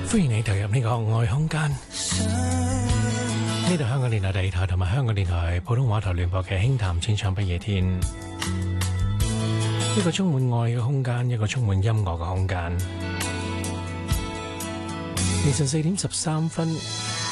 歡迎你投入呢個愛空間。呢度香港電台第二台同埋香港電台普通話台聯播嘅輕談淺唱不夜天，一個充滿愛嘅空間，一個充滿音樂嘅空間。凌晨4點13分，